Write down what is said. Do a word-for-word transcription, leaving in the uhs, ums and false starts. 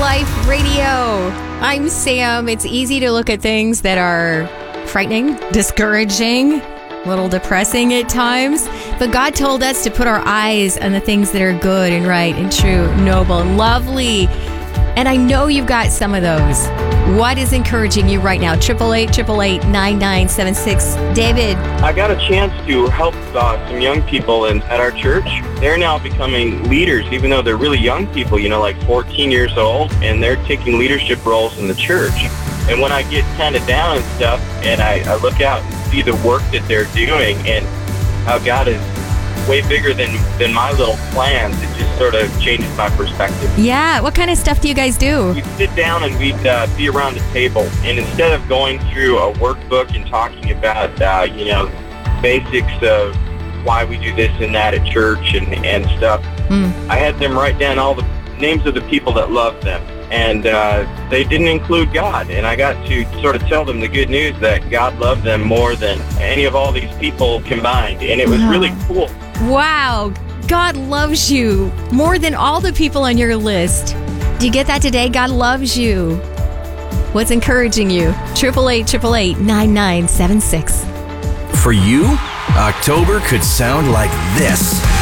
Life Radio. I'm Sam. It's easy to look at things that are frightening, discouraging, a little depressing at times. But God told us to put our eyes on the things that are good and right and true, noble and lovely. And I know you've got some of those. What is encouraging you right now? eight eight eight, eight eight eight, nine nine seven six. David. I got a chance to help uh, some young people in, at our church. They're now becoming leaders, even though they're really young people, you know, like fourteen years old, and they're taking leadership roles in the church. And when I get kind of down and stuff, and I, I look out and see the work that they're doing and how God is way bigger than, than my little plans, it just sort of changes my perspective. Yeah, what kind of stuff do you guys do? We'd sit down and we'd uh, be around the table, and instead of going through a workbook and talking about, uh, you know, basics of why we do this and that at church and, and stuff, mm. I had them write down all the names of the people that loved them. And uh, they didn't include God. And I got to sort of tell them the good news that God loved them more than any of all these people combined. And it was wow. really cool. Wow. God loves you more than all the people on your list. Do you get that today? God loves you. What's encouraging you? eight eight eight, eight eight eight, nine nine seven six. For you, October could sound like this.